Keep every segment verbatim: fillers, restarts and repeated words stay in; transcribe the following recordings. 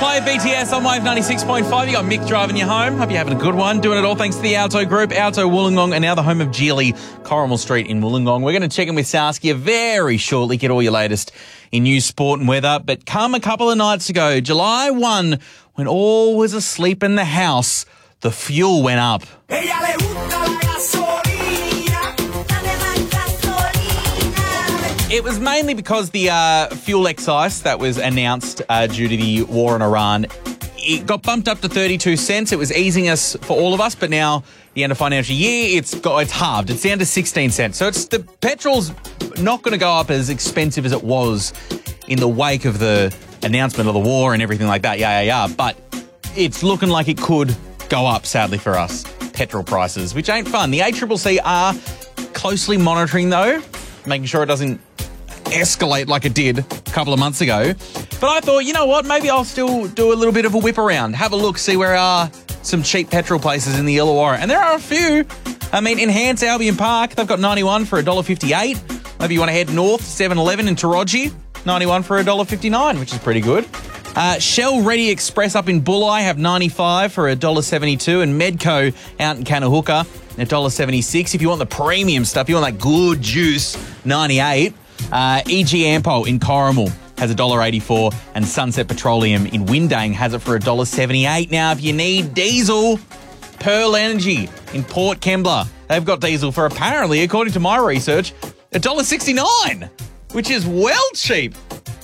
Play B T S on Wave ninety-six point five. You got Mick driving you home. Hope you're having a good one. Doing it all thanks to the Alto Group. Alto Wollongong and now the home of Geely, Corrimal Street in Wollongong. We're going to check in with Saskia very shortly, get all your latest in news, sport and weather. But come a couple of nights ago, July first, when all was asleep in the house, the fuel went up. It was mainly because the uh, fuel excise that was announced uh, due to the war in Iran, it got bumped up to thirty-two cents. It was easing us for all of us, but now, the end of financial year, it's got it's halved. It's down to sixteen cents. So it's the petrol's not going to go up as expensive as it was in the wake of the announcement of the war and everything like that. Yeah, yeah, yeah. But it's looking like it could go up, sadly for us, petrol prices, which ain't fun. The A C C C are closely monitoring, though, making sure it doesn't escalate like it did a couple of months ago. But I thought, you know what, maybe I'll still do a little bit of a whip around, have a look, see where are some cheap petrol places in the Illawarra. And there are a few. I mean, Enhance Albion Park, they've got ninety-one for one dollar fifty-eight. Maybe you want to head north, seven eleven in Taroji, ninety-one for one dollar fifty-nine, which is pretty good. Uh, Shell Ready Express up in Bulli have ninety-five for one dollar seventy-two, and Medco out in Canohooka, one dollar seventy-six. If you want the premium stuff, you want that good juice, ninety-eight. Uh, E G Ampol in Corrimal has one dollar eighty-four, and Sunset Petroleum in Windang has it for one dollar seventy-eight. Now, if you need diesel, Pearl Energy in Port Kembla, they've got diesel for apparently, according to my research, one dollar sixty-nine, which is well cheap.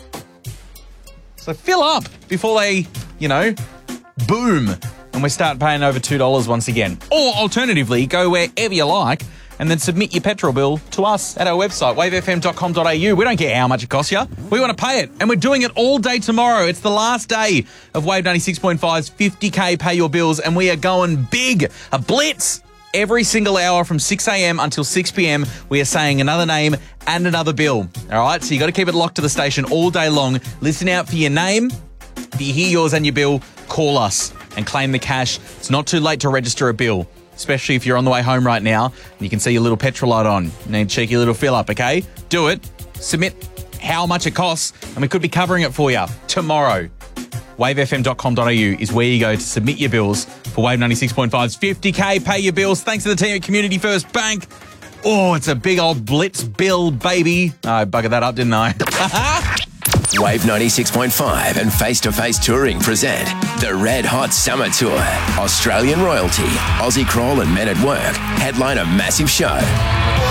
So fill up before they, you know, boom, and we start paying over two dollars once again. Or alternatively, go wherever you like and then submit your petrol bill to us at our website, wave f m dot com dot a u. We don't care how much it costs you. We want to pay it. And we're doing it all day tomorrow. It's the last day of Wave ninety-six point five's fifty K Pay Your Bills, and we are going big. A blitz. Every single hour from six a m until six p m, we are saying another name and another bill. All right? So you got to keep it locked to the station all day long. Listen out for your name. If you hear yours and your bill, call us and claim the cash. It's not too late to register a bill, especially if you're on the way home right now and you can see your little petrol light on. You need a cheeky little fill up, okay? Do it. Submit how much it costs, and we could be covering it for you tomorrow. wave f m dot com dot a u is where you go to submit your bills for Wave ninety-six point five's fifty K Pay Your Bills. Thanks to the team at Community First Bank. Oh, it's a big old blitz bill, baby. Oh, I buggered that up, didn't I? Wave ninety-six point five and Face to Face Touring present the Red Hot Summer Tour. Australian royalty, Aussie Crawl and Men at Work headline a massive show.